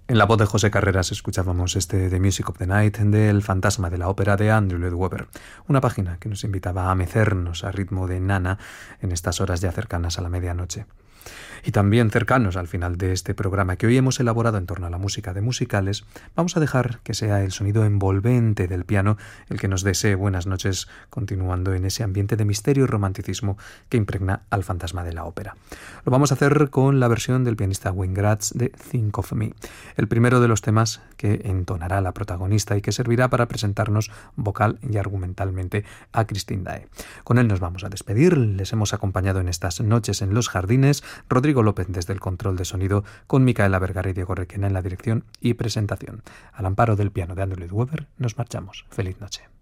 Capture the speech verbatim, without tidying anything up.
En la voz de José Carreras escuchábamos este The Music of the Night del Fantasma de la Ópera de Andrew Lloyd Webber, una página que nos invitaba a mecernos a ritmo de nana en estas horas ya cercanas a la medianoche. Y también cercanos al final de este programa que hoy hemos elaborado en torno a la música de musicales, vamos a dejar que sea el sonido envolvente del piano el que nos desee buenas noches, continuando en ese ambiente de misterio y romanticismo que impregna al Fantasma de la Ópera. Lo vamos a hacer con la versión del pianista Wayne Gratz de Think of Me, el primero de los temas que entonará la protagonista y que servirá para presentarnos vocal y argumentalmente a Christine Dae. Con él nos vamos a despedir. Les hemos acompañado en estas noches en los jardines Rodrigo López desde el control de sonido, con Micaela Vergara y Diego Requena en la dirección y presentación. Al amparo del piano de Andrew Lloyd Webber nos marchamos. Feliz noche.